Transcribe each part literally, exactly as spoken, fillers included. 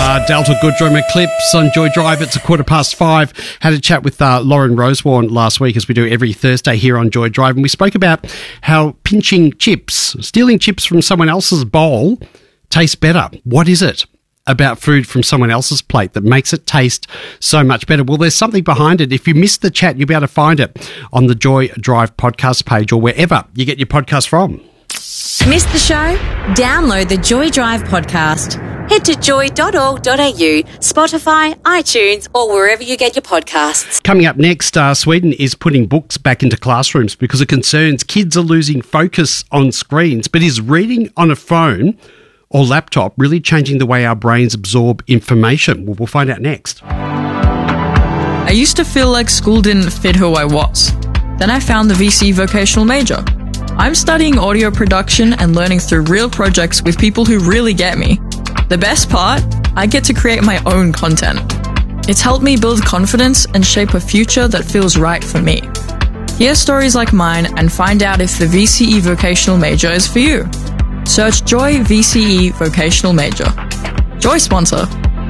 Uh, Delta Goodrum Eclipse on Joy Drive. It's a quarter past five. Had a chat with uh, Lauren Rosewarne last week, as we do every Thursday here on Joy Drive, and we spoke about how pinching chips, stealing chips from someone else's bowl, tastes better. What is it about food from someone else's plate that makes it taste so much better? Well, there's something behind it. If you missed the chat, you'll be able to find it on the Joy Drive podcast page or wherever you get your podcast from. Missed the show? Download the Joy Drive podcast. Head to joy dot org dot a u, Spotify, iTunes, or wherever you get your podcasts. Coming up next, uh, Sweden is putting books back into classrooms because it concerns kids are losing focus on screens. But is reading on a phone or laptop really changing the way our brains absorb information? Well, we'll find out next. I used to feel like school didn't fit who I was. Then I found the V C vocational major. I'm studying audio production and learning through real projects with people who really get me. The best part? I get to create my own content. It's helped me build confidence and shape a future that feels right for me. Hear stories like mine and find out if the V C E vocational major is for you. Search Joy V C E vocational major. Joy sponsor.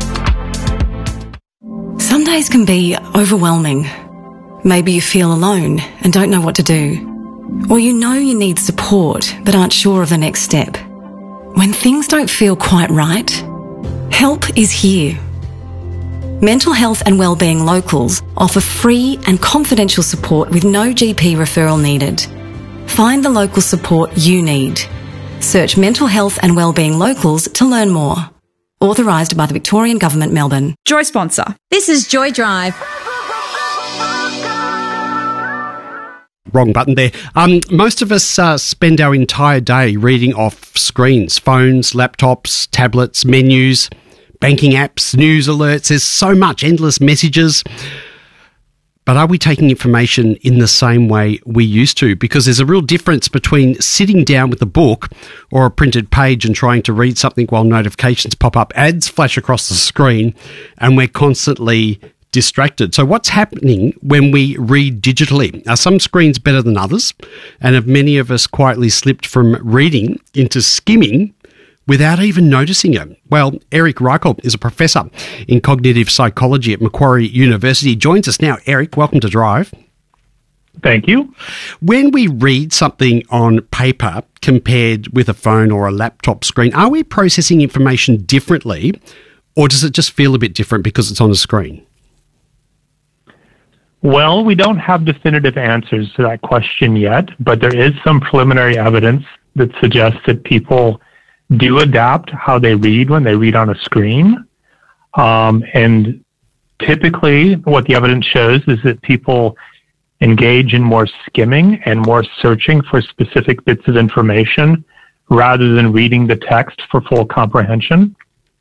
Some days can be overwhelming. Maybe you feel alone and don't know what to do. Or you know you need support but aren't sure of the next step. When things don't feel quite right, help is here. Mental Health and Wellbeing Locals offer free and confidential support with no G P referral needed. Find the local support you need. Search Mental Health and Wellbeing Locals to learn more. Authorised by the Victorian Government, Melbourne. Joy sponsor. This is Joy Drive. Wrong button there. Um, most of us uh, spend our entire day reading off screens, phones, laptops, tablets, menus, banking apps, news alerts. There's so much, endless messages. But are we taking information in the same way we used to? Because there's a real difference between sitting down with a book or a printed page and trying to read something while notifications pop up, ads flash across the screen, and we're constantly distracted. So what's happening when we read digitally? Are some screens better than others? And have many of us quietly slipped from reading into skimming without even noticing it? Well, Eric Reichelt is a professor in cognitive psychology at Macquarie University. Joins us now. Eric, welcome to Drive. Thank you. When we read something on paper compared with a phone or a laptop screen, are we processing information differently, or does it just feel a bit different because it's on a screen? Well, we don't have definitive answers to that question yet, but there is some preliminary evidence that suggests that people do adapt how they read when they read on a screen. Um, and typically what the evidence shows is that people engage in more skimming and more searching for specific bits of information rather than reading the text for full comprehension.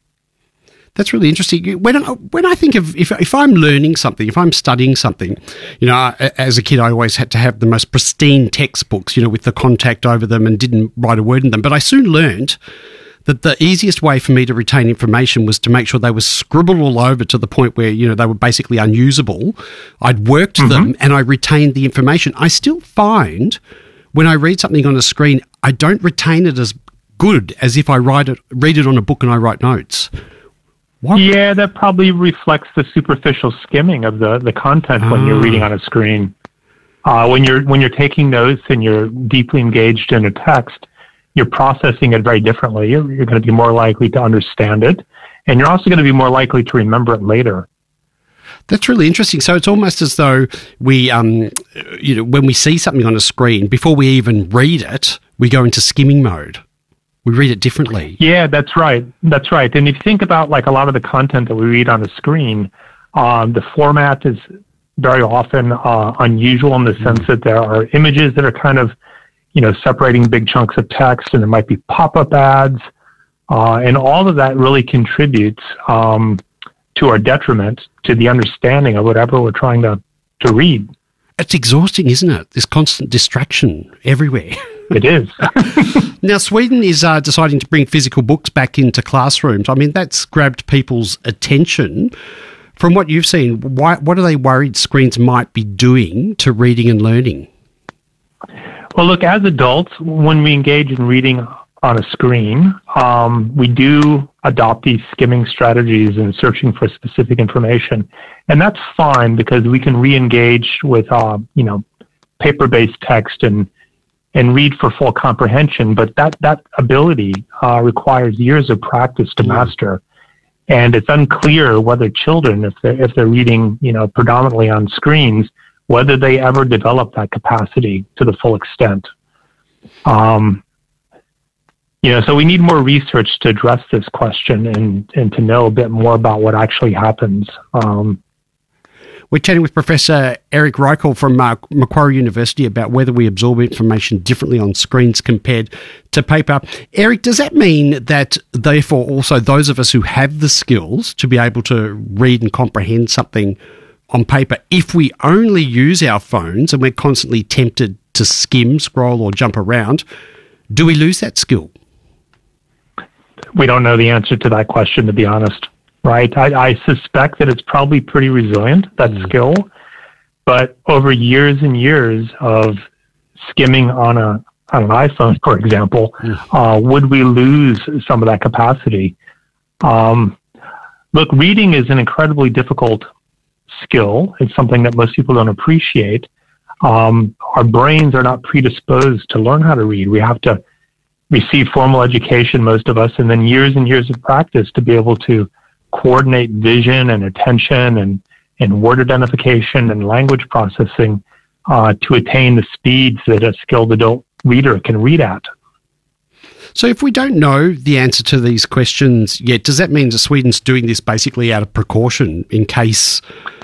That's really interesting. When I, when I think of, if, if I'm learning something, if I'm studying something, you know, as a kid, I always had to have the most pristine textbooks, you know, with the contact over them and didn't write a word in them. But I soon learned that the easiest way for me to retain information was to make sure they were scribbled all over to the point where, you know, they were basically unusable. I'd worked mm-hmm. them and I retained the information. I still find when I read something on a screen, I don't retain it as good as if I write it, read it on a book and I write notes. What? Yeah, that probably reflects the superficial skimming of the, the content oh. when you're reading on a screen. Uh, when you're when you're taking notes and you're deeply engaged in a text, you're processing it very differently. You're, you're going to be more likely to understand it, and you're also going to be more likely to remember it later. That's really interesting. So it's almost as though we, um, you know, when we see something on a screen, before we even read it, we go into skimming mode. We read it differently. Yeah, that's right. That's right. And if you think about like a lot of the content that we read on a screen, um, the format is very often uh, unusual in the mm. sense that there are images that are kind of, you know, separating big chunks of text, and there might be pop-up ads, uh, and all of that really contributes um, to our detriment to the understanding of whatever we're trying to, to read. It's exhausting, isn't it? This constant distraction everywhere. It is. Now, Sweden is uh, deciding to bring physical books back into classrooms. I mean, that's grabbed people's attention. From what you've seen, why, what are they worried screens might be doing to reading and learning? Well, look, as adults, when we engage in reading on a screen, um, we do adopt these skimming strategies and searching for specific information. And that's fine because we can re-engage with, uh, you know, paper-based text and and read for full comprehension. But that, that ability uh, requires years of practice to master. And it's unclear whether children, if they're, if they're reading, you know, predominantly on screens, whether they ever develop that capacity to the full extent. Um, you know, so we need more research to address this question and, and to know a bit more about what actually happens. Um, We're chatting with Professor Eric Reichel from uh, Macquarie University about whether we absorb information differently on screens compared to paper. Eric, does that mean that, therefore, also those of us who have the skills to be able to read and comprehend something on paper, if we only use our phones and we're constantly tempted to skim, scroll, or jump around, do we lose that skill? We don't know the answer to that question, to be honest. Right. I, I suspect that it's probably pretty resilient, that mm. skill. But over years and years of skimming on a on an iPhone, for example, mm. uh, would we lose some of that capacity? Um, look, reading is an incredibly difficult skill. It's something that most people don't appreciate. Um, our brains are not predisposed to learn how to read. We have to receive formal education, most of us, and then years and years of practice to be able to coordinate vision and attention and, and word identification and language processing uh, to attain the speeds that a skilled adult reader can read at. So if we don't know the answer to these questions yet, does that mean that Sweden's doing this basically out of precaution in case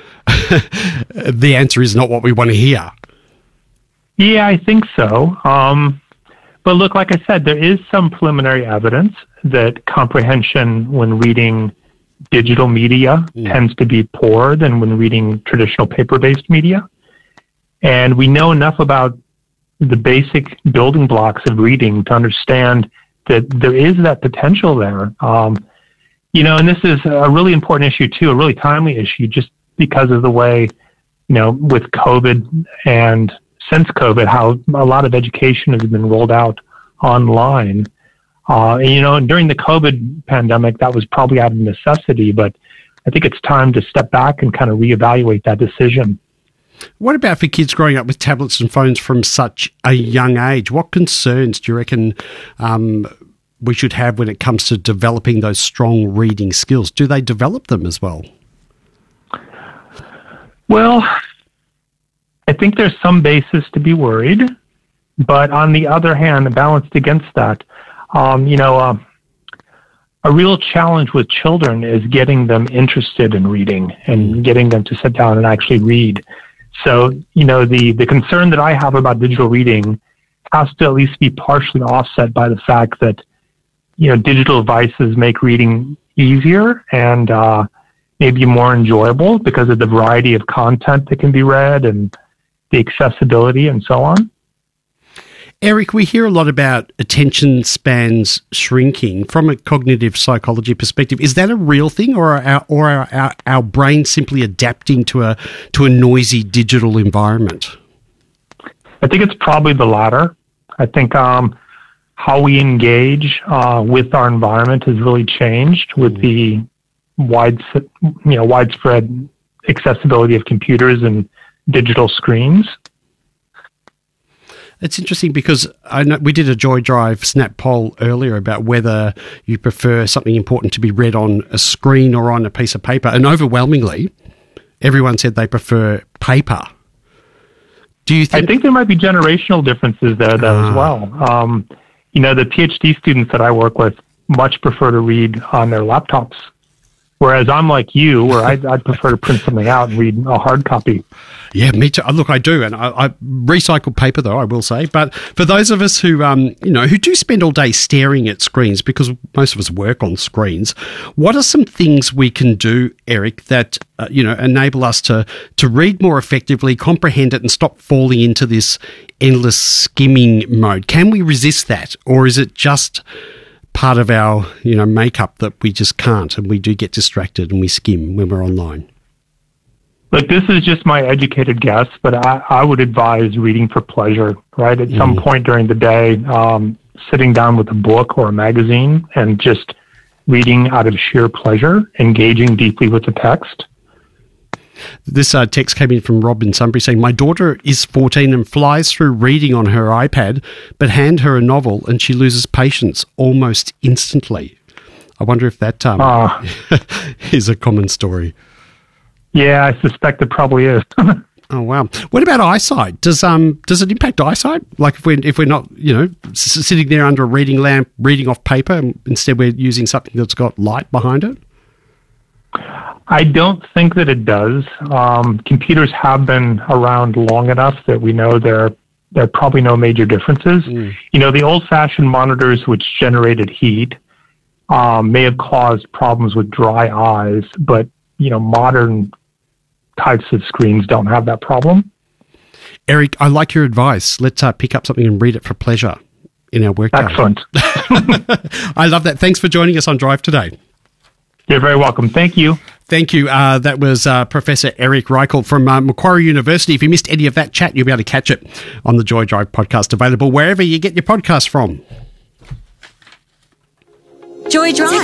the answer is not what we want to hear? Yeah, I think so. Um, but look, like I said, there is some preliminary evidence that comprehension when reading digital media mm. tends to be poorer than when reading traditional paper-based media. And we know enough about the basic building blocks of reading to understand that there is that potential there. Um, you know, and this is a really important issue too, a really timely issue, just because of the way, you know, with COVID and since COVID, how a lot of education has been rolled out online. Uh, and, you know, during the COVID pandemic, that was probably out of necessity, but I think it's time to step back and kind of reevaluate that decision. What about for kids growing up with tablets and phones from such a young age? What concerns do you reckon um, we should have when it comes to developing those strong reading skills? Do they develop them as well? Well, I think there's some basis to be worried, but on the other hand, balanced against that, Um, you know, uh, a real challenge with children is getting them interested in reading and getting them to sit down and actually read. So, you know, the, the concern that I have about digital reading has to at least be partially offset by the fact that, you know, digital devices make reading easier and uh, maybe more enjoyable because of the variety of content that can be read and the accessibility and so on. Eric, we hear a lot about attention spans shrinking from a cognitive psychology perspective. Is that a real thing, or are our, or are our, our brains simply adapting to a to a noisy digital environment? I think it's probably the latter. I think um, how we engage uh, with our environment has really changed with the wide, you know, widespread accessibility of computers and digital screens. It's interesting because I know we did a Joy Drive Snap poll earlier about whether you prefer something important to be read on a screen or on a piece of paper, and overwhelmingly, everyone said they prefer paper. Do you think? I think there might be generational differences there, though, uh, as well. Um, you know, the PhD students that I work with much prefer to read on their laptops, whereas I'm like you, where I'd, I'd prefer to print something out and read a hard copy. Yeah, me too. Look, I do, and I, I recycle paper, though, I will say. But for those of us who, um, you know, who do spend all day staring at screens, because most of us work on screens, what are some things we can do, Eric, that uh, you know enable us to to read more effectively, comprehend it, and stop falling into this endless skimming mode? Can we resist that, or is it just part of our, you know, makeup that we just can't, and we do get distracted and we skim when we're online? Look, this is just my educated guess, but I, I would advise reading for pleasure, right? At mm. some point during the day, um, sitting down with a book or a magazine and just reading out of sheer pleasure, engaging deeply with the text. This uh, text came in from Rob in Sunbury saying, my daughter is fourteen and flies through reading on her iPad, but hand her a novel and she loses patience almost instantly. I wonder if that um, uh, is a common story. Yeah, I suspect it probably is. Oh wow! What about eyesight? Does um does it impact eyesight? Like if we're if we're not you know s- sitting there under a reading lamp reading off paper, instead we're using something that's got light behind it? I don't think that it does. Um, computers have been around long enough that we know there there are probably no major differences. Mm. You know, the old-fashioned monitors which generated heat um, may have caused problems with dry eyes, but you know, modern types of screens don't have that problem. Eric, I like your advice. Let's uh, pick up something and read it for pleasure in our workday. Excellent. I love that. Thanks for joining us on Drive today. You're very welcome. Thank you. Thank you. Uh, that was uh, Professor Eric Reichelt from uh, Macquarie University. If you missed any of that chat, you'll be able to catch it on the Joy Drive podcast, available wherever you get your podcasts from. Joy Drive.